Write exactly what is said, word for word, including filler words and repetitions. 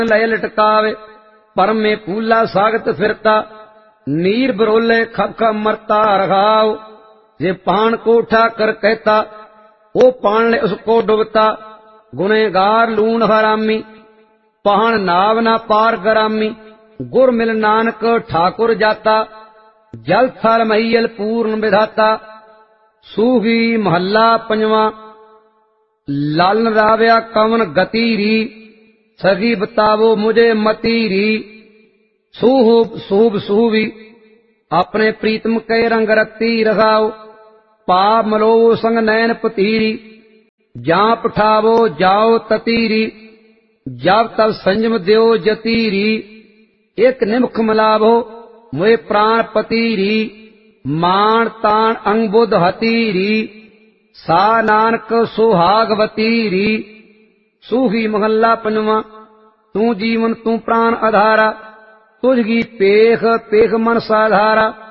लय लटकावे, परमे फूला सागत फिरता, नीर बरोले खब खब मरता रघाव। जे पान को उठा कर कहता, ओ पान ले उसको डुबता, गुनेगार लूण हरामी, पहान नाव ना पार गरामी। गुर मिल नानक ठाकुर जाता, जल थल महियल पूर्ण विधाता। सूही महला पंजवा। लालन राव्या कवन गति री, सगी बतावो मुझे मती री। सूहब सूब सूबी, अपने प्रीतम के रंग रत्ती रखाओ। पाप मलो संग नैन पतीरी, जा पठावो जाओ ततीरी। जब तब संयम द्यो जतीरी, एक निमुख मिलावो मुए प्राण पतीरी। मान तान अंग बुध हतीरी, सा नानक सुहागवतीरी। सूही महला पंजवा। तू जीवन तू प्राण आधारा, तुझगी पेख पेख मन साधारा।